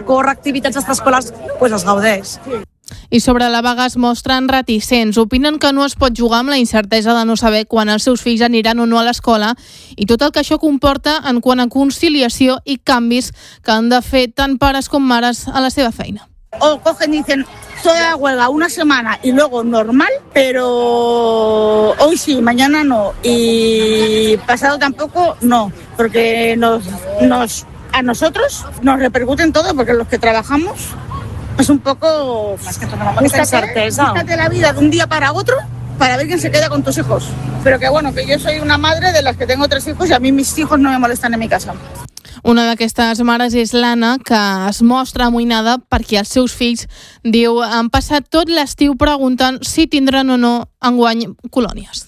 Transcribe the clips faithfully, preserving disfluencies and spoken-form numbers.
córrer, activitats extraescolars, doncs es gaudeix. I sobre la vaga es mostren reticents. Opinen que no es pot jugar amb la incertesa de no saber quan els seus fills aniran o no a l'escola i tot el que això comporta en quant a conciliació i canvis que han de fer tant pares com mares a la seva feina. O cogen y dicen, toda huelga una semana y luego normal, pero hoy sí, mañana no. Y pasado tampoco, no. Porque nos, nos, a nosotros nos repercute en todo, porque los que trabajamos es un poco... Es que tenemos esta incerteza. Búscate la vida de un día para otro para ver quién se queda con tus hijos. Pero que bueno, que yo soy una madre de las que tengo tres hijos y a mí mis hijos no me molestan en mi casa. Una d'aquestes mares és l'Anna, que es mostra amoïnada perquè els seus fills, diu, han passat tot l'estiu preguntant si tindran o no enguany colònies.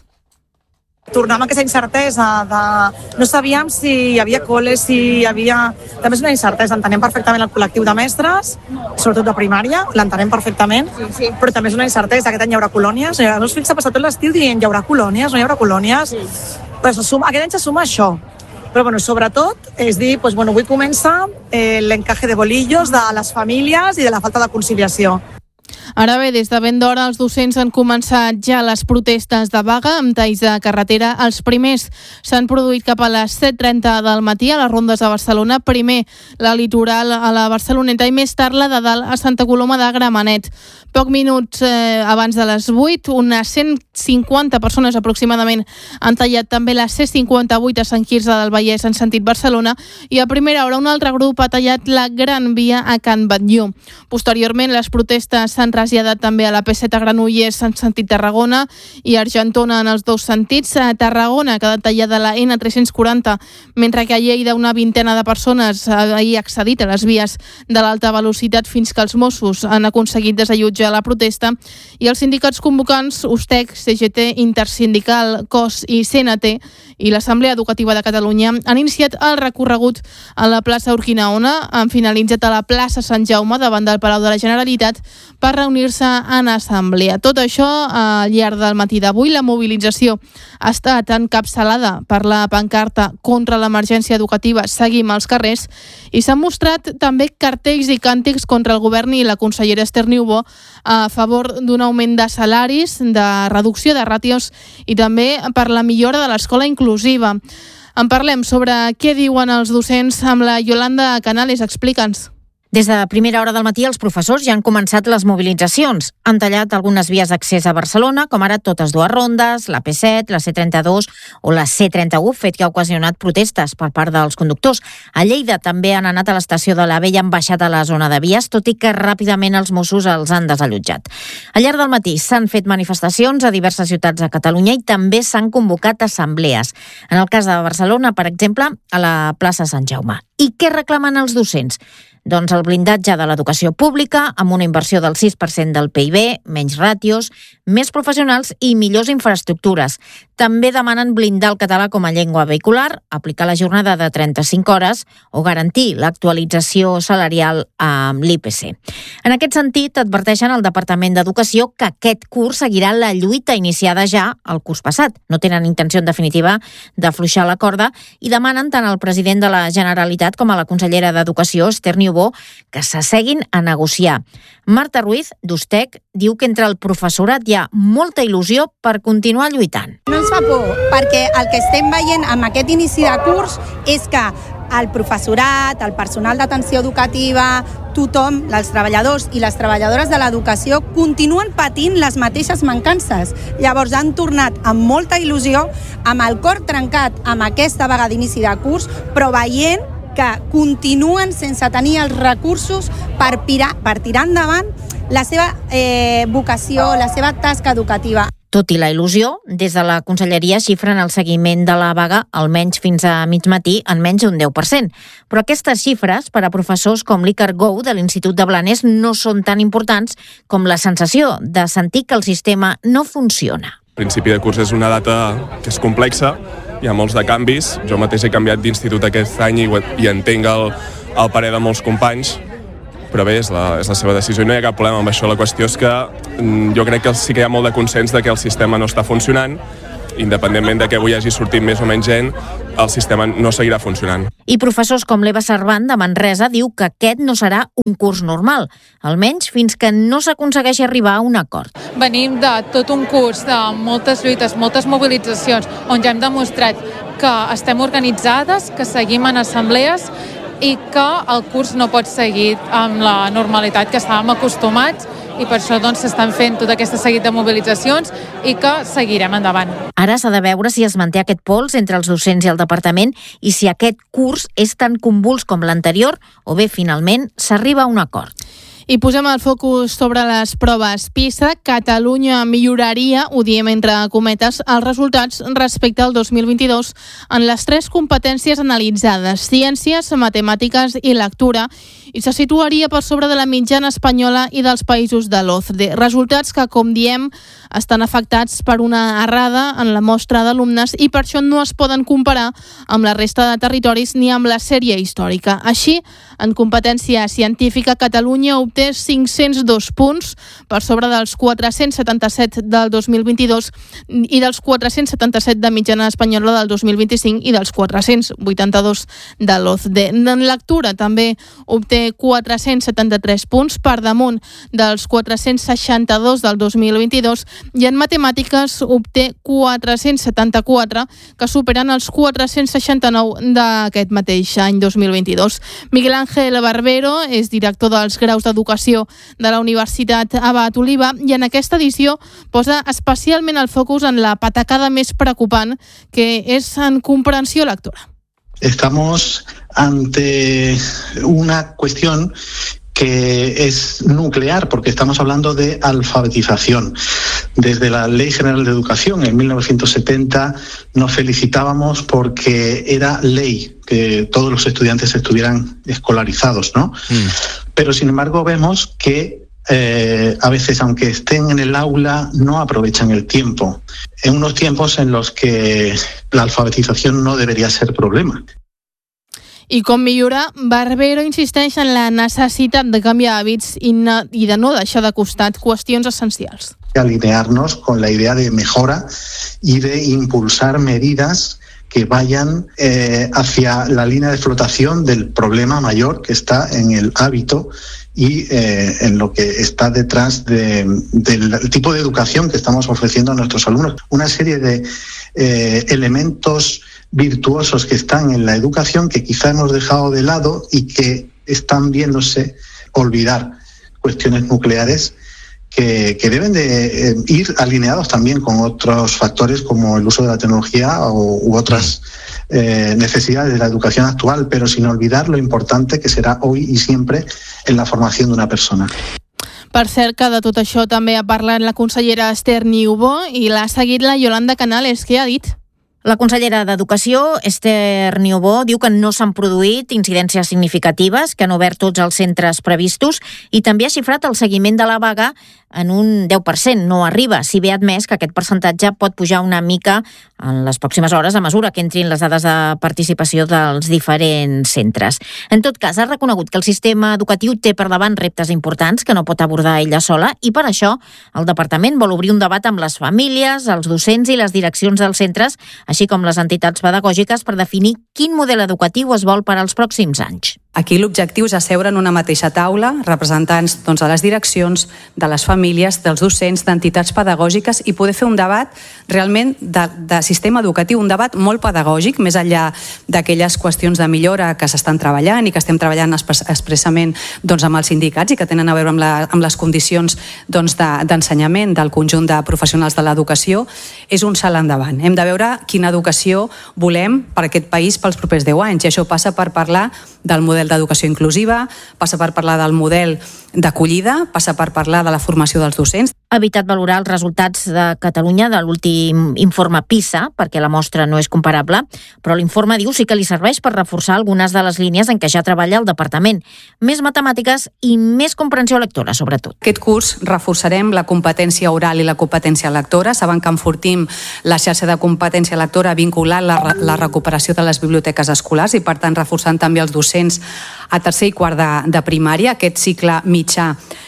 Tornem a aquesta incertesa de... No sabíem si hi havia col·les, si hi havia... També és una incertesa, entenem perfectament el col·lectiu de mestres, sobretot de primària, l'entenem perfectament, sí, sí. Però també és una incertesa, aquest any hi haurà colònies. Els meus fills s'ha passat tot l'estiu dient hi haurà colònies, no hi haurà colònies. Sí. Pues, aquest any se suma això. Però bueno, sobretot és dir, pues, bueno, avui comença eh, l'encaje de bolillos de les famílies i de la falta de conciliació. Ara bé, des de ben d'hora els docents han començat ja les protestes de vaga amb talls de carretera. Els primers s'han produït cap a les set trenta del matí a les rondes de Barcelona. Primer la Litoral a la Barceloneta i més tard la de dalt a Santa Coloma de Gramenet. Poc minuts eh, abans de les vuit, unes cent cinquanta persones aproximadament han tallat també la C cinquanta-vuit a Sant Quirze del Vallès en sentit Barcelona i a primera hora un altre grup ha tallat la Gran Via a Can Batlló. Posteriorment, les protestes s'han traslladat també a la P set a Granollers en sentit Tarragona i Argentona en els dos sentits. A Tarragona ha quedat tallada la N tres-cents quaranta, mentre que a Lleida una vintena de persones ahir accedit a les vies de l'alta velocitat fins que els Mossos han aconseguit desallotjar la protesta i els sindicats convocants USTEC, C G T, Intersindical, C O S i C N T i l'Assemblea Educativa de Catalunya han iniciat el recorregut a la plaça Urquinaona, han finalitzat a la plaça Sant Jaume davant del Palau de la Generalitat per reunir-se en assemblea. Tot això al llarg del matí d'avui. La mobilització ha estat encapçalada per la pancarta contra l'emergència educativa Seguim als carrers i s'han mostrat també cartells i càntics contra el govern i la consellera Esther Niubó a favor d'un augment de salaris, de reducció de ràtios i també per la millora de l'escola inclusiva. En parlem sobre què diuen els docents amb la Yolanda Canales. Explica'ns. Des de primera hora del matí els professors ja han començat les mobilitzacions. Han tallat algunes vies d'accés a Barcelona, com ara totes dues rondes, la P set, la C trenta-dos o la C trenta-u, fet que ha ocasionat protestes per part dels conductors. A Lleida també han anat a l'estació de l'Ave i han baixat a la zona de vies, tot i que ràpidament els Mossos els han desallotjat. Al llarg del matí s'han fet manifestacions a diverses ciutats de Catalunya i també s'han convocat assemblees. En el cas de Barcelona, per exemple, a la plaça Sant Jaume. I què reclamen els docents? Doncs el blindatge de l'educació pública amb una inversió del sis per cent del P I B, menys ràtios, més professionals i millors infraestructures. També demanen blindar el català com a llengua vehicular, aplicar la jornada de trenta-cinc hores o garantir l'actualització salarial amb l'I P C. En aquest sentit, adverteixen al Departament d'Educació que aquest curs seguirà la lluita iniciada ja el curs passat. No tenen intenció, en definitiva, d'afluixar la corda i demanen tant al president de la Generalitat com a la consellera d'Educació, Esther Niubó, que s'asseguin a negociar. Marta Ruiz, d'USTEC, diu que entre el professorat hi ha molta il·lusió per continuar lluitant. No ens fa por, perquè el que estem veient amb aquest inici de curs és que el professorat, el personal d'atenció educativa, tothom, els treballadors i les treballadores de l'educació continuen patint les mateixes mancances. Llavors han tornat amb molta il·lusió, amb el cor trencat amb aquesta vaga d'inici de curs, però veient que continuen sense tenir els recursos per, pirar, per tirar endavant la seva eh, vocació, la seva tasca educativa. Tot i la il·lusió, des de la Conselleria xifren el seguiment de la vaga almenys fins a mig matí en menys d'un deu per cent. Però aquestes xifres, per a professors com l'Iker Gou de l'Institut de Blanes, no són tan importants com la sensació de sentir que el sistema no funciona. El principi de curs és una data que és complexa, hi ha molts de canvis. Jo mateix he canviat d'institut aquest any i, i entenc el, el parer de molts companys, però bé, és la, és la seva decisió i no hi ha cap problema amb això. La qüestió és que jo crec que sí que hi ha molt de consens de que el sistema no està funcionant independentment de que avui hagi sortit més o menys gent, el sistema no seguirà funcionant. I professors com l'Eva Servant de Manresa diu que aquest no serà un curs normal, almenys fins que no s'aconsegueixi arribar a un acord. Venim de tot un curs de moltes lluites, moltes mobilitzacions, on ja hem demostrat que estem organitzades, que seguim en assemblees i que el curs no pot seguir amb la normalitat que estàvem acostumats, i per això doncs s'estan fent tot aquest seguit de mobilitzacions i que seguirem endavant. Ara s'ha de veure si es manté aquest pols entre els docents i el departament i si aquest curs és tan convuls com l'anterior o bé finalment s'arriba a un acord. I posem el focus sobre les proves PISA. Catalunya milloraria, ho diem entre cometes, els resultats respecte al dos mil vint-i-dos en les tres competències analitzades, ciències, matemàtiques i lectura, i se situaria per sobre de la mitjana espanyola i dels països de l'O C D E. Resultats que, com diem, estan afectats per una errada en la mostra d'alumnes i per això no es poden comparar amb la resta de territoris ni amb la sèrie històrica. Així, en competència científica, Catalunya obté cinc-cents dos punts per sobre dels quatre-cents setanta-set del dos mil vint-i-dos i dels quatre-cents setanta-set de mitjana espanyola del dos mil vint-i-cinc i dels quatre-cents vuitanta-dos de l'O C D E. En lectura també obté quatre-cents setanta-tres punts per damunt dels quatre-cents seixanta-dos del dos mil vint-i-dos i en matemàtiques obté quatre-cents setanta-quatre, que superen els quatre-cents seixanta-nou d'aquest mateix any dos mil vint-i-dos. Miguel Ángel Barbero és director dels graus d'Educació de la Universitat Abat Oliba i en aquesta edició posa especialment el focus en la patacada més preocupant, que és en comprensió lectora. Estamos ante una cuestión que es nuclear, porque estamos hablando de alfabetización. Desde la Ley General de Educación en mil novecientos setenta nos felicitábamos porque era ley que todos los estudiantes estuvieran escolarizados, ¿no? Mm. Pero sin embargo vemos que Eh, a veces, aunque estén en el aula, no aprovechan el tiempo. En unos tiempos en los que la alfabetización no debería ser problema. I com millorar, Barbero insisteix en la necessitat de canviar hàbits i, no, i de no deixar de costat qüestions essencials. Alinearnos con la idea de mejora y de impulsar medidas que vayan eh, hacia la línea de flotación del problema mayor que está en el hábito y eh, en lo que está detrás de, del tipo de educación que estamos ofreciendo a nuestros alumnos. Una serie de eh, elementos virtuosos que están en la educación que quizá hemos dejado de lado y que están viéndose olvidar cuestiones nucleares que, que deben de eh, ir alineados también con otros factores como el uso de la tecnología o, u otras eh, necesidades de la educación actual, pero sin olvidar lo importante que será hoy y siempre en la formación de una persona. Per cert, que de tot això també ha parlat la consellera Esther Niubó i l'ha seguit la Yolanda Canales. Què ha dit? La consellera d'Educació, Esther Niubó, diu que no s'han produït incidències significatives, que han obert tots els centres previstos i també ha xifrat el seguiment de la vaga en un deu per cent. No arriba, si bé admès que aquest percentatge pot pujar una mica en les pròximes hores a mesura que entrin les dades de participació dels diferents centres. En tot cas, ha reconegut que el sistema educatiu té per davant reptes importants que no pot abordar ella sola i per això el departament vol obrir un debat amb les famílies, els docents i les direccions dels centres, així com les entitats pedagògiques, per definir quin model educatiu es vol per als pròxims anys. Aquí l'objectiu és asseure en una mateixa taula representants doncs, de les direccions, de les famílies, dels docents, d'entitats pedagògiques i poder fer un debat realment de, de sistema educatiu, un debat molt pedagògic, més enllà d'aquelles qüestions de millora que s'estan treballant i que estem treballant expressament doncs, amb els sindicats i que tenen a veure amb, la, amb les condicions doncs, de, d'ensenyament del conjunt de professionals de l'educació. És un salt endavant. Hem de veure quina educació volem per aquest país pels propers deu anys i això passa per parlar del model d'educació inclusiva, passa per parlar del model d'acollida, passa per parlar de la formació dels docents. Ha evitat valorar els resultats de Catalunya de l'últim informe PISA, perquè la mostra no és comparable, però l'informe diu sí que li serveix per reforçar algunes de les línies en què ja treballa el departament. Més matemàtiques i més comprensió lectora, sobretot. Aquest curs reforçarem la competència oral i la competència lectora. Saben que enfortim la xarxa de competència lectora vinculant la, la recuperació de les biblioteques escolars i, per tant, reforçant també els docents a tercer i quart de, de primària. Aquest cicle mitjà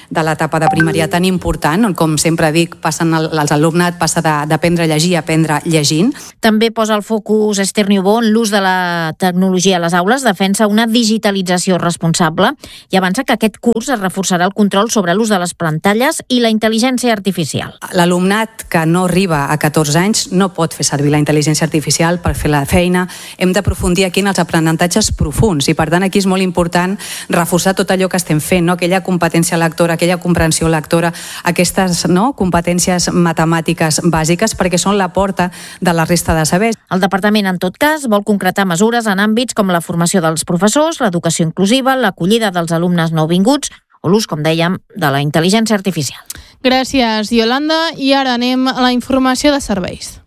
de l'etapa de primària tan important, on, com sempre dic, passen el, l'alumnat passa d'aprendre a llegir a aprendre llegint. També posa el focus Esther Niubó en l'ús de la tecnologia a les aules, defensa una digitalització responsable i avança que aquest curs es reforçarà el control sobre l'ús de les pantalles i la intel·ligència artificial. L'alumnat que no arriba a catorze anys no pot fer servir la intel·ligència artificial per fer la feina. Hem d'aprofundir aquí en els aprenentatges profuns i, per tant, aquí és molt important reforçar tot allò que estem fent, no? Aquella competència lectora, aquella comprensió lectora, aquestes, no, competències matemàtiques bàsiques, perquè són la porta de la resta de sabers. El departament, en tot cas, vol concretar mesures en àmbits com la formació dels professors, l'educació inclusiva, l'acollida dels alumnes nouvinguts o l'ús, com dèiem, de la intel·ligència artificial. Gràcies, Iolanda. I ara anem a la informació de serveis.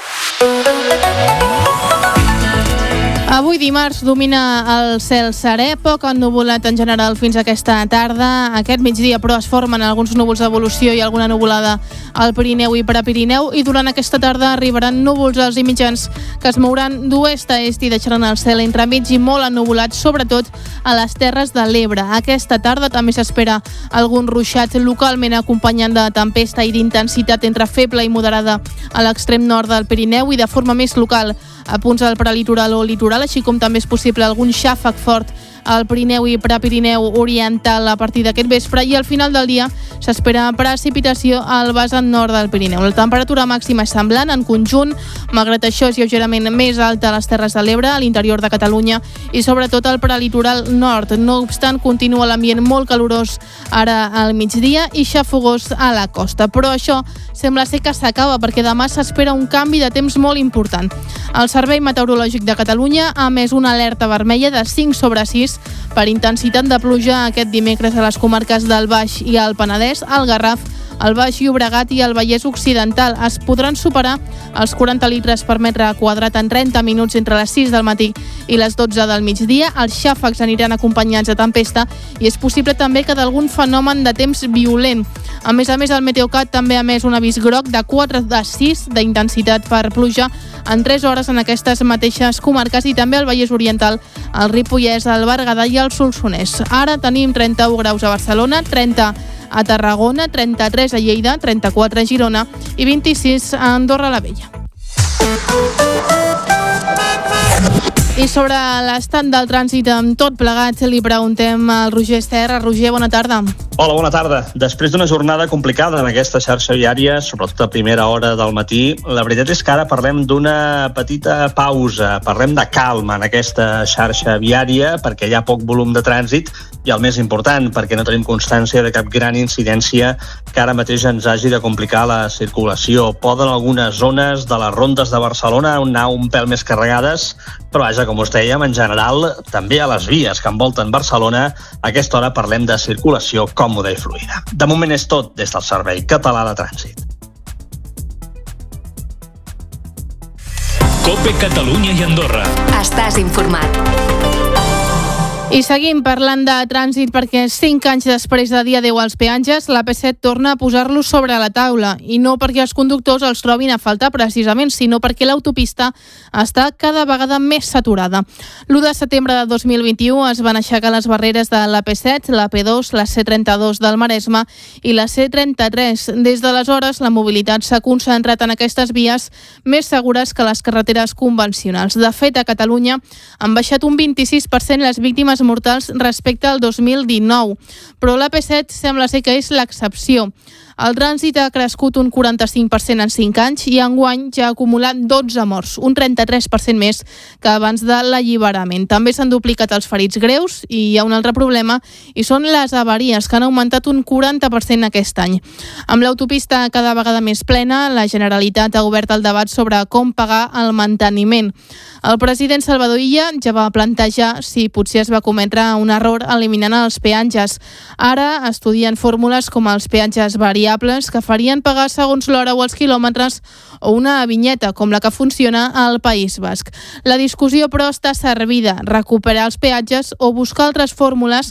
Avui dimarts domina el cel serè, poc ennuvolat en general fins aquesta tarda. Aquest migdia, però, es formen alguns núvols d'evolució i alguna nuvolada al Pirineu i Prepirineu, i durant aquesta tarda arribaran núvols alts i mitjans que es mouran d'oest a est i deixaran el cel entremig i molt ennuvolat, sobretot a les Terres de l'Ebre. Aquesta tarda també s'espera algun ruixat localment acompanyant de tempesta i d'intensitat entre feble i moderada a l'extrem nord del Pirineu i de forma més local a punts del prelitoral o litoral, així com també és possible algun xàfec fort al Pirineu i Prepirineu oriental a partir d'aquest vespre, i al final del dia s'espera precipitació al vessant nord del Pirineu. La temperatura màxima és semblant en conjunt, malgrat això és lleugerament més alta a les Terres de l'Ebre, a l'interior de Catalunya i sobretot al prelitoral nord. No obstant, continua l'ambient molt calorós ara al migdia i xafogós a la costa. Però això sembla ser que s'acaba, perquè demà s'espera un canvi de temps molt important. El Servei Meteorològic de Catalunya ha emès una alerta vermella de cinc sobre sis per intensitat de pluja aquest dimecres a les comarques del Baix i el Penedès, el Garraf, el Baix Llobregat i el Vallès Occidental. Es podran superar els quaranta litres per metre quadrat en trenta minuts entre les sis del matí i les dotze del migdia. Els xàfecs aniran acompanyats de tempesta i és possible també que d'algun fenomen de temps violent. A més a més, el Meteocat també ha emès un avís groc de quatre de sis d'intensitat per pluja en tres hores en aquestes mateixes comarques i també al Vallès Oriental, el Ripollès, el Berguedà i el Solsonès. Ara tenim trenta-u graus a Barcelona, trenta a Tarragona, trenta-tres a Lleida, trenta-quatre a Girona i vint-i-sis a Andorra la Vella. I sobre l'estat del trànsit amb tot plegat li preguntem al Roger Serra. Roger, bona tarda. Hola, bona tarda. Després d'una jornada complicada en aquesta xarxa viària, sobretot a primera hora del matí, la veritat és que ara parlem d'una petita pausa, parlem de calma en aquesta xarxa viària perquè hi ha poc volum de trànsit i el més important, perquè no tenim constància de cap gran incidència que ara mateix ens hagi de complicar la circulació. Poden algunes zones de les rondes de Barcelona anar un pèl més carregades, però vaja, com us dèiem, en general, també a les vies que envolten Barcelona, a aquesta hora parlem de circulació còmoda i fluida. De moment és tot des del Servei Català de Trànsit. COPE Catalunya i Andorra. Estàs informat. I seguim parlant de trànsit perquè cinc anys després de dia deu als peatges, l'A P set torna a posar-los sobre la taula. I no perquè els conductors els trobin a faltar precisament, sinó perquè l'autopista està cada vegada més saturada. l'u de setembre de dos mil vint-i-u es van aixecar les barreres de l'A P set, l'A P dos, la C trenta-dos del Maresme i la C trenta-tres. Des d'aleshores, la mobilitat s'ha concentrat en aquestes vies més segures que les carreteres convencionals. De fet, a Catalunya han baixat un vint-i-sis per cent les víctimes mortals respecte al dos mil dinou, però l'A P set sembla ser que és l'excepció. El trànsit ha crescut un quaranta-cinc per cent en cinc anys i enguany ja ha acumulat dotze morts, un trenta-tres per cent més que abans de l'alliberament. També s'han duplicat els ferits greus i hi ha un altre problema i són les avaries, que han augmentat un quaranta per cent aquest any. Amb l'autopista cada vegada més plena, la Generalitat ha obert el debat sobre com pagar el manteniment. El president Salvador Illa ja va plantejar si potser es va cometre un error eliminant els peatges. Ara estudien fórmules com els peatges variables que farien pagar segons l'hora o els quilòmetres o una vinyeta com la que funciona al País Basc. La discussió, però, està servida: recuperar els peatges o buscar altres fórmules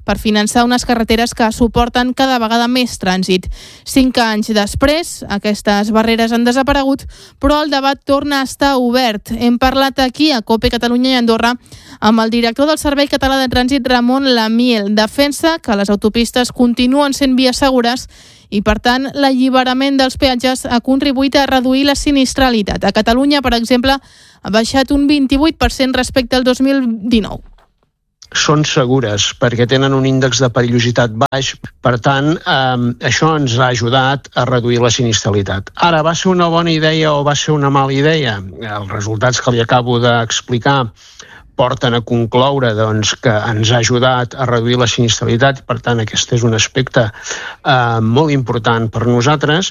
per finançar unes carreteres que suporten cada vegada més trànsit. Cinc anys després, aquestes barreres han desaparegut, però el debat torna a estar obert. Hem parlat aquí a COPE Catalunya i Andorra amb el director del Servei Català de Trànsit, Ramon Lamiel. Defensa que les autopistes continuen sent vies segures i, per tant, l'alliberament dels peatges ha contribuït a reduir la sinistralitat. A Catalunya, per exemple, ha baixat un vint-i-vuit per cent respecte al dos mil dinou. Són segures perquè tenen un índex de perillositat baix, per tant, eh, això ens ha ajudat a reduir la sinistralitat. Ara, va ser una bona idea o va ser una mala idea? Els resultats que li acabo d'explicar porten a concloure doncs, que ens ha ajudat a reduir la sinistralitat, per tant, aquest és un aspecte eh, molt important per nosaltres.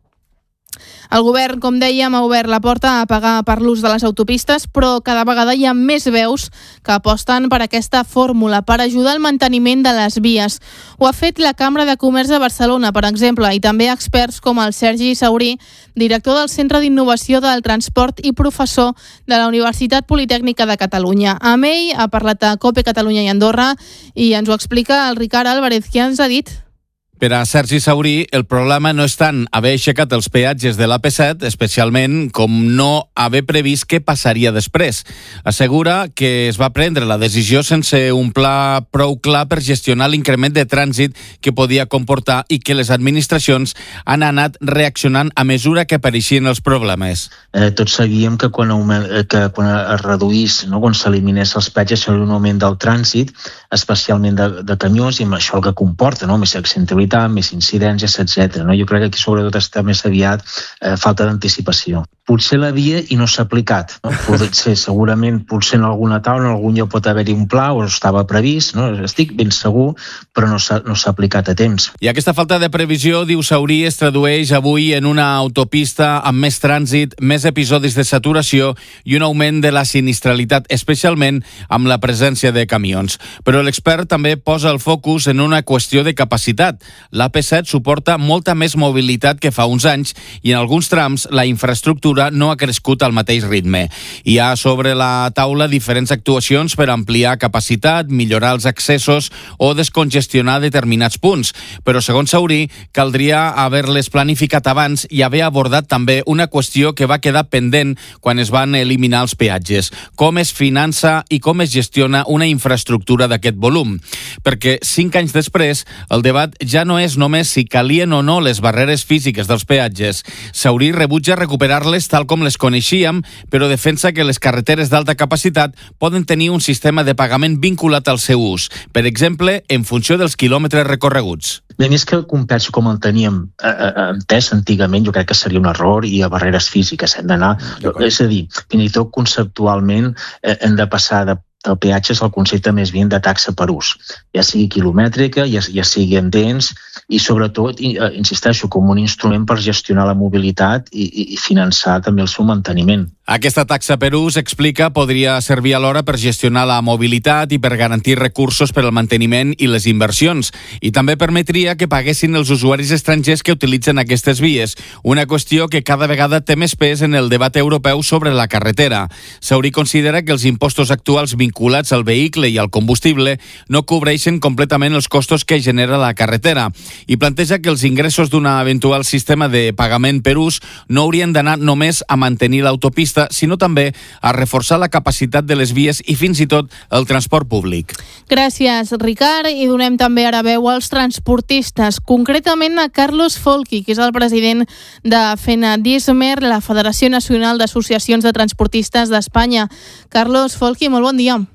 El govern, com dèiem, ha obert la porta a pagar per l'ús de les autopistes, però cada vegada hi ha més veus que aposten per aquesta fórmula, per ajudar al manteniment de les vies. Ho ha fet la Cambra de Comerç de Barcelona, per exemple, i també experts com el Sergi Saurí, director del Centre d'Innovació del Transport i professor de la Universitat Politècnica de Catalunya. Amb ell ha parlat a COPE Catalunya i Andorra i ens ho explica el Ricard Álvarez, que ens ha dit... Per a Sergi Saurí, el problema no és tant haver aixecat els peatges de l'A P set, especialment com no haver previst què passaria després. Assegura que es va prendre la decisió sense un pla prou clar per gestionar l'increment de trànsit que podia comportar i que les administracions han anat reaccionant a mesura que apareixien els problemes. Eh, tots sabíem que quan, que quan es reduís, no, quan s'eliminés els peatges, seria un augment del trànsit, especialment de, de camions, i amb això el que comporta, no? Més accidentalitat, més incidències, etcètera. No? Jo crec que aquí sobretot està més aviat eh, falta d'anticipació. Potser l'havia i no s'ha aplicat. No? Potser, segurament, potser en alguna taula, en algun lloc pot haver-hi un pla o estava previst, no? Estic ben segur, però no s'ha, no s'ha aplicat a temps. I aquesta falta de previsió, diu Saurí, es tradueix avui en una autopista amb més trànsit, més episodis de saturació i un augment de la sinistralitat, especialment amb la presència de camions. Però l'expert també posa el focus en una qüestió de capacitat. L'A P set suporta molta més mobilitat que fa uns anys i en alguns trams la infraestructura no ha crescut al mateix ritme. Hi ha sobre la taula diferents actuacions per ampliar capacitat, millorar els accessos o descongestionar determinats punts, però segons Saurí caldria haver-les planificat abans i haver abordat també una qüestió que va quedar pendent quan es van eliminar els peatges: com es finança i com es gestiona una infraestructura d'aquest volum. Perquè cinc anys després el debat ja no és només si calien o no les barreres físiques dels peatges. Saurí rebutja recuperar-les tal com les coneixíem, però defensa que les carreteres d'alta capacitat poden tenir un sistema de pagament vinculat al seu ús, per exemple, en funció dels quilòmetres recorreguts. Bé, més que un peatge com el teníem eh, entès antigament, jo crec que seria un error i a barreres físiques hem d'anar, és a dir, fins i tot conceptualment eh, hem de passar de el peatge és el concepte més bien de taxa per ús, ja sigui quilomètrica, ja, ja sigui en temps i sobretot, insisteixo, com un instrument per gestionar la mobilitat i, i, i finançar també el seu manteniment. Aquesta taxa per ús, explica, podria servir alhora per gestionar la mobilitat i per garantir recursos per al manteniment i les inversions. I també permetria que paguessin els usuaris estrangers que utilitzen aquestes vies, una qüestió que cada vegada té més pes en el debat europeu sobre la carretera. Saurí considera que els impostos actuals vinculats al vehicle i al combustible no cobreixen completament els costos que genera la carretera i planteja que els ingressos d'un eventual sistema de pagament per ús no haurien d'anar només a mantenir l'autopista, sinó també a reforçar la capacitat de les vies i fins i tot el transport públic. Gràcies, Ricard, i donem també ara veu als transportistes, concretament a Carlos Folchi, que és el president de FENADISMER, la Federació Nacional d'Associacions de Transportistes d'Espanya. Carlos Folchi, molt bon dia.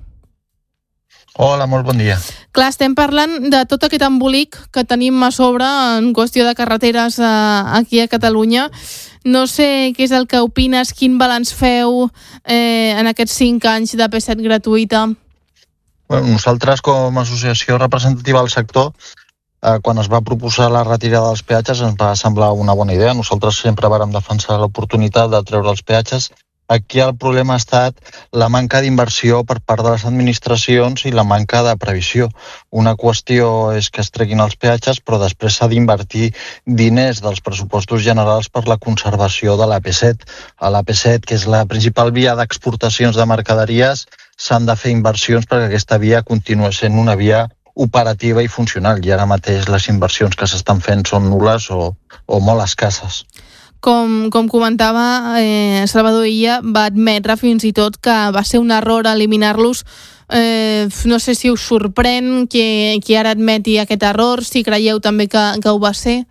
Hola, molt bon dia. Clar, estem parlant de tot aquest embolic que tenim a sobre en qüestió de carreteres eh, aquí a Catalunya. No sé què és el que opines, quin balanç feu eh, en aquests cinc anys d'A P set gratuïta. Bueno, nosaltres, com a associació representativa del sector, eh, quan es va proposar la retirada dels peatges ens va semblar una bona idea. Nosaltres sempre vàrem defensar l'oportunitat de treure els peatges. Aquí el problema ha estat la manca d'inversió per part de les administracions i la manca de previsió. Una qüestió és que es treguin els peatges, però després s'ha d'invertir diners dels pressupostos generals per la conservació de l'A P set. A l'A P set, que és la principal via d'exportacions de mercaderies, s'han de fer inversions perquè aquesta via continuï sent una via operativa i funcional, i ara mateix les inversions que s'estan fent són nul·les o, o molt escasses. Com, com comentava, eh, Salvador Illa va admetre fins i tot que va ser un error eliminar-los. Eh, no sé si us sorprèn que, que ara admeti aquest error, si creieu també que, que ho va ser.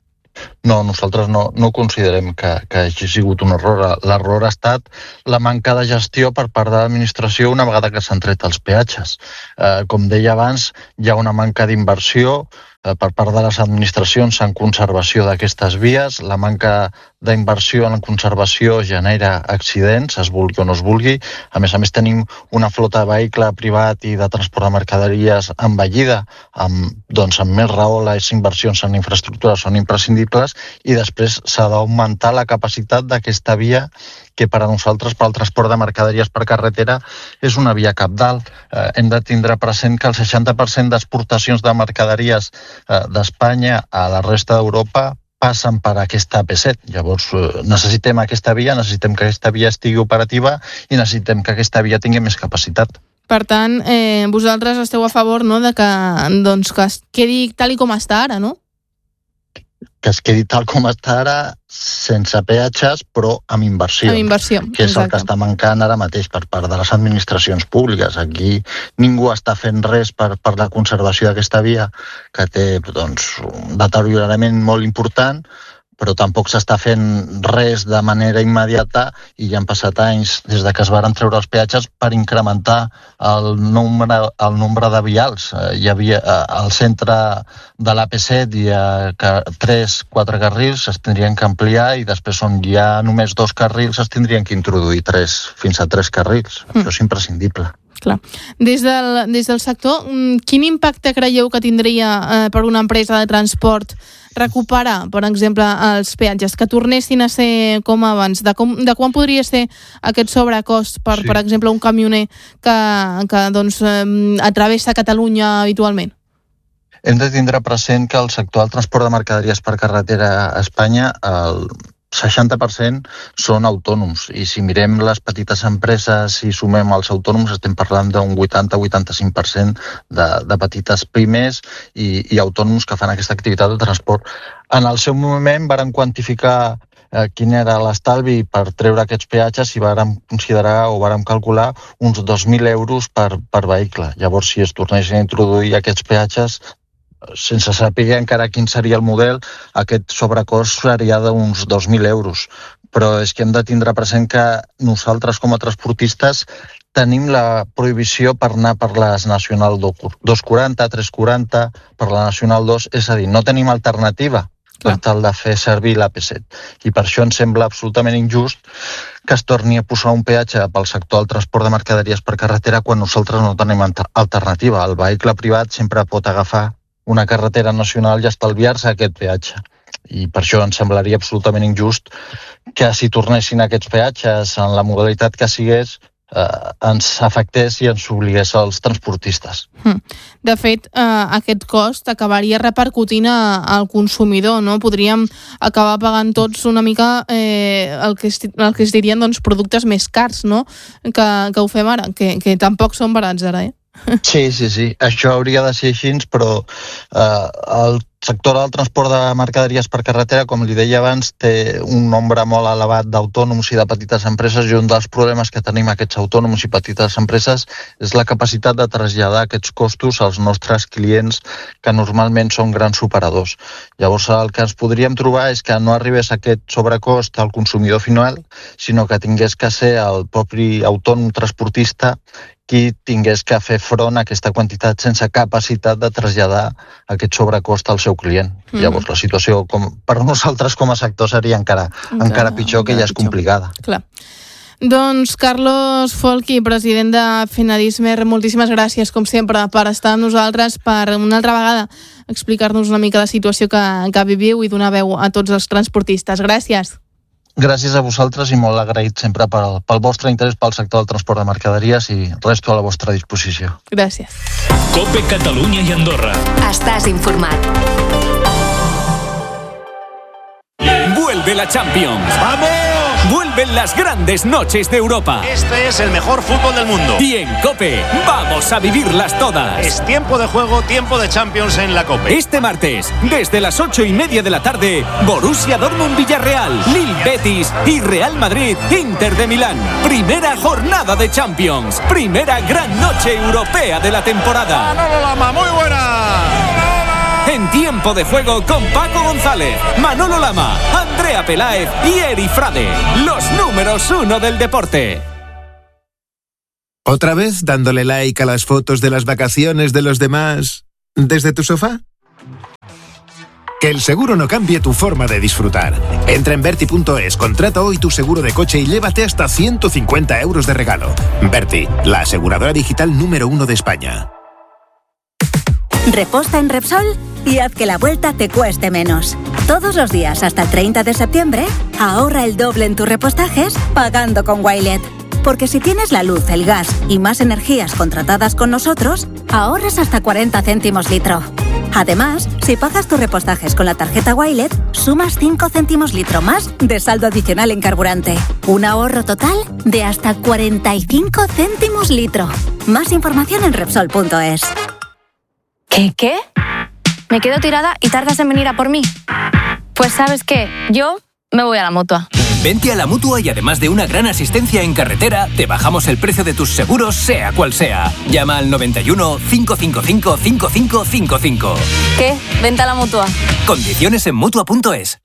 No, nosaltres no, no considerem que, que hagi sigut un error. L'error ha estat la manca de gestió per part de l'administració una vegada que s'han tret els peatges. Eh, com deia abans, hi ha una manca d'inversió eh, per part de les administracions en conservació d'aquestes vies. La manca d'inversió en conservació genera accidents, es vulgui o no es vulgui. A més a més, tenim una flota de vehicle privat i de transport de mercaderies envellida, amb, doncs, amb més raó les inversions en infraestructures són imprescindibles, i després s'ha d'augmentar la capacitat d'aquesta via, que per a nosaltres, per al transport de mercaderies per carretera, és una via cabdal. Eh, hem de tindre present que el seixanta per cent d'exportacions de mercaderies eh, d'Espanya a la resta d'Europa passen per aquesta A P set. Llavors, eh, necessitem aquesta via, necessitem que aquesta via estigui operativa i necessitem que aquesta via tingui més capacitat. Per tant, eh, vosaltres esteu a favor, no?, de que, doncs, que es quedi tal i com està ara, no? Que es quedi tal com està ara, sense peatges, però amb inversió. Amb inversió, que és exacte. el que està mancant ara mateix per part de les administracions públiques. Aquí ningú està fent res per, per la conservació d'aquesta via, que té, doncs, un deteriorament molt important, però tampoc s'està fent res de manera immediata, i ja han passat anys des de que es varen treure els peatges per incrementar el nombre, el nombre de vials. Hi havia al centre de l'A P set hi ha tres, quatre carrils, es tindrien que ampliar, i després on hi ha només dos carrils es tindrien que introduir tres, fins a tres carrils. Mm. Això és imprescindible. Clar. Des del, des del sector, quin impacte creieu que tindria eh, per una empresa de transport recuperar, per exemple, els peatges, que tornessin a ser com abans? De, com, de quan podria ser aquest sobrecost per, sí. per exemple, un camioner que, que doncs, eh, atravessa Catalunya habitualment? Hem de tindre present que el sector del transport de mercaderies per carretera a Espanya, el seixanta per cent són autònoms, i si mirem les petites empreses i sumem els autònoms, estem parlant d'un vuitanta a vuitanta-cinc per cent de, de petites pimes i, i autònoms que fan aquesta activitat de transport. En el seu moment varen quantificar eh, quin era l'estalvi per treure aquests peatges i vàrem considerar o vàrem calcular uns dos mil euros per, per vehicle. Llavors, si es tornessin a introduir aquests peatges, sense saber encara quin seria el model, aquest sobrecost seria d'uns dos mil euros. Però és que hem de tindre present que nosaltres, com a transportistes, tenim la prohibició per anar per les Nacional dos quaranta, tres quaranta, per la Nacional dos, és a dir, no tenim alternativa per tal de fer servir l'A P set. I per això ens sembla absolutament injust que es torni a posar un peatge pel sector del transport de mercaderies per carretera quan nosaltres no tenim alternativa. El vehicle privat sempre pot agafar una carretera nacional i estalviar-se aquest peatge. I per això ens semblaria absolutament injust que si tornessin aquests peatges en la modalitat que sigués, eh, ens afectés i ens obligués als transportistes. De fet, eh, aquest cost acabaria repercutint al consumidor, no? Podríem acabar pagant tots una mica eh, el, que es, el que es dirien, doncs, productes més cars, no?, que, que ho fem ara, que, que tampoc són barats ara, eh? Sí, sí, sí. Això hauria de ser així, però eh, el sector del transport de mercaderies per carretera, com li deia abans, té un nombre molt elevat d'autònoms i de petites empreses, i un dels problemes que tenim aquests autònoms i petites empreses és la capacitat de traslladar aquests costos als nostres clients, que normalment són grans operadors. Llavors, el que ens podríem trobar és que no arribés aquest sobrecost al consumidor final, sinó que tingués que ser el propi autònom transportista qui tingués que fer front a aquesta quantitat sense capacitat de traslladar aquest sobrecost al seu client. Mm. Llavors, la situació com, per nosaltres com a sector seria encara, encara, encara pitjor, que ja és complicada. Clar. Doncs Carlos Folchi, president de Fenadismer, moltíssimes gràcies, com sempre, per estar amb nosaltres, per una altra vegada explicar-nos una mica la situació que, que viviu i donar veu a tots els transportistes. Gràcies. Gràcies a vosaltres i molt agraït sempre pel, pel vostre interès pel sector del transport de mercaderies, i resto a la vostra disposició. Gràcies. COPE Catalunya i Andorra. Estàs informat. Vuelve la Champions. ¡Vamos! Vuelven las grandes noches de Europa. Este es el mejor fútbol del mundo. Y en COPE vamos a vivirlas todas. Es tiempo de juego, tiempo de Champions en la COPE. Este martes, desde las ocho y media de la tarde, Borussia Dortmund-Villarreal, Lille Betis y Real Madrid-Inter de Milán. Primera jornada de Champions. Primera gran noche europea de la temporada. Manolo Lama, muy buena. En tiempo de juego con Paco González, Manolo Lama, Andrea Peláez y Eri Frade. Los números uno del deporte. ¿Otra vez dándole like a las fotos de las vacaciones de los demás desde tu sofá? Que el seguro no cambie tu forma de disfrutar. Entra en Berti punto es, contrata hoy tu seguro de coche y llévate hasta ciento cincuenta euros de regalo. Berti, la aseguradora digital número uno de España. Reposta en Repsol y haz que la vuelta te cueste menos. Todos los días hasta el treinta de septiembre, ahorra el doble en tus repostajes pagando con Wilet. Porque si tienes la luz, el gas y más energías contratadas con nosotros, ahorras hasta cuarenta céntimos litro. Además, si pagas tus repostajes con la tarjeta Wilet, sumas cinco céntimos litro más de saldo adicional en carburante. Un ahorro total de hasta cuarenta y cinco céntimos litro. Más información en Repsol punto es. ¿Qué, qué? Me quedo tirada y tardas en venir a por mí. Pues ¿sabes qué? Yo me voy a la Mutua. Vente a la Mutua y además de una gran asistencia en carretera, te bajamos el precio de tus seguros, sea cual sea. Llama al noventa y uno, cinco cinco cinco, cinco cinco cinco cinco. ¿Qué? Vente a la Mutua. Condiciones en Mutua punto es.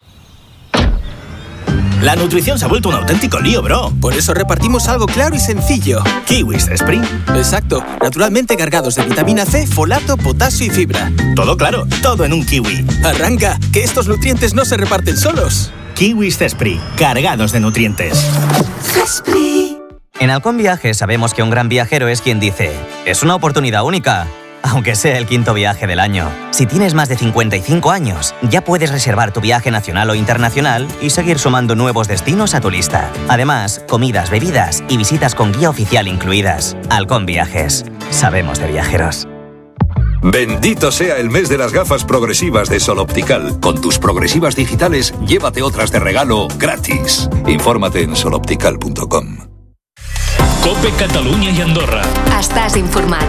La nutrición se ha vuelto un auténtico lío, bro. Por eso repartimos algo claro y sencillo. Kiwis Despri. Exacto, naturalmente cargados de vitamina C, folato, potasio y fibra. Todo claro, todo en un kiwi. Arranca, que estos nutrientes no se reparten solos. Kiwis Despri, cargados de nutrientes. Despri. En Halcón Viajes sabemos que un gran viajero es quien dice: es una oportunidad única, aunque sea el quinto viaje del año. Si tienes más de cincuenta y cinco años, ya puedes reservar tu viaje nacional o internacional y seguir sumando nuevos destinos a tu lista. Además, comidas, bebidas y visitas con guía oficial incluidas. Halcón Viajes. Sabemos de viajeros. Bendito sea el mes de las gafas progresivas de Sol Optical. Con tus progresivas digitales, llévate otras de regalo gratis. Infórmate en sol optical punto com. COPE Catalunya i Andorra. Estàs informat.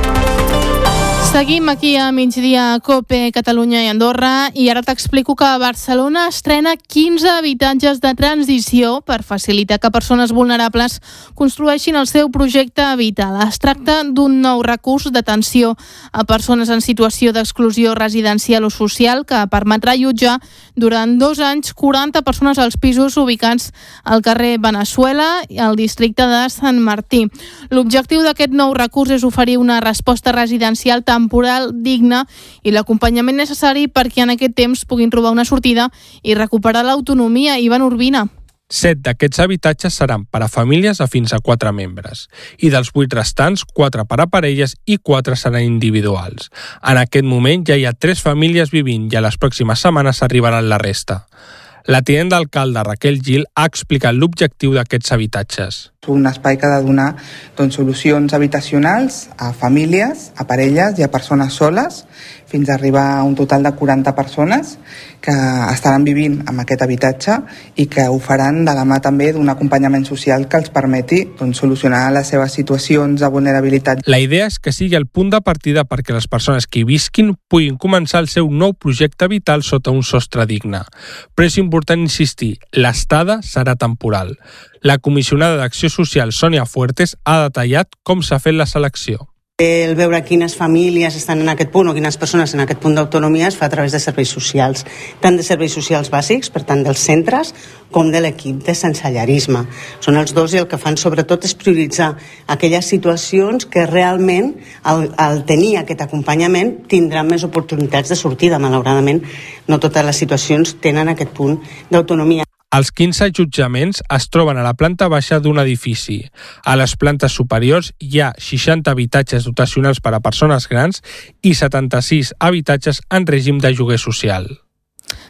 Seguim aquí a migdia COPE Catalunya i Andorra i ara t'explico que Barcelona estrena quinze habitatges de transició per facilitar que persones vulnerables construeixin el seu projecte vital. Es tracta d'un nou recurs d'atenció a persones en situació d'exclusió residencial o social que permetrà allotjar durant dos anys quaranta persones als pisos ubicats al carrer Veneçuela i al districte de Sant Martí. L'objectiu d'aquest nou recurs és oferir una resposta residencial temporal digna i l'acompanyament necessari perquè en aquest temps puguin trobar una sortida i recuperar l'autonomia. Ivan Urbina. Set d'aquests habitatges seran per a famílies de fins a quatre membres i dels vuit restants, quatre per a parelles i quatre seran individuals. En aquest moment ja hi ha tres famílies vivint i a les pròximes setmanes arribaran la resta. La tinent d'alcalde Raquel Gil ha explicat l'objectiu d'aquests habitatges. Un espai que ha de donar doncs, solucions habitacionals a famílies, a parelles i a persones soles, fins a arribar a un total de quaranta persones que estaran vivint en aquest habitatge i que ho faran de la mà també d'un acompanyament social que els permeti doncs, solucionar les seves situacions de vulnerabilitat. La idea és que sigui el punt de partida perquè les persones que hi visquin puguin començar el seu nou projecte vital sota un sostre digne. Però és important insistir, l'estada serà temporal. La comissionada d'Acció Social, Sònia Fuertes, ha detallat com s'ha fet la selecció. El veure quines famílies estan en aquest punt o quines persones en aquest punt d'autonomia es fa a través de serveis socials, tant de serveis socials bàsics, per tant dels centres, com de l'equip de sensellarisme. Són els dos i el que fan sobretot és prioritzar aquelles situacions que realment al, al tenir aquest acompanyament tindran més oportunitats de sortida. Malauradament no totes les situacions tenen aquest punt d'autonomia. Els quinze allotjaments es troben a la planta baixa d'un edifici. A les plantes superiors hi ha seixanta habitatges dotacionals per a persones grans i setanta-sis habitatges en règim de lloguer social.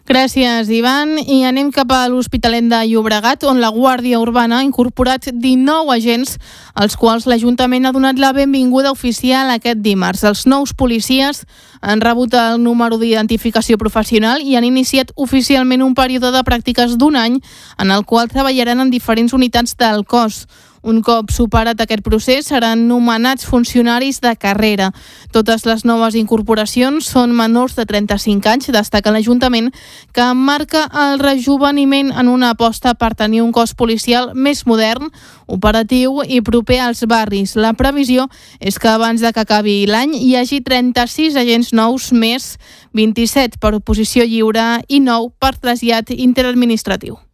Gràcies, Ivan. I anem cap a l'Hospitalet de Llobregat, on la Guàrdia Urbana ha incorporat dinou agents, als quals l'Ajuntament ha donat la benvinguda oficial aquest dimarts. Els nous policies han rebut el número d'identificació professional i han iniciat oficialment un període de pràctiques d'un any en el qual treballaran en diferents unitats del cos. Un cop superat aquest procés, seran nomenats funcionaris de carrera. Totes les noves incorporacions són menors de trenta-cinc anys, destaca l'Ajuntament, que marca el rejoveniment en una aposta per tenir un cos policial més modern, operatiu i proper als barris. La previsió és que abans de que acabi l'any hi hagi trenta-sis agents nous més, vint-i-set per oposició lliure i nou per trasllat interadministratiu.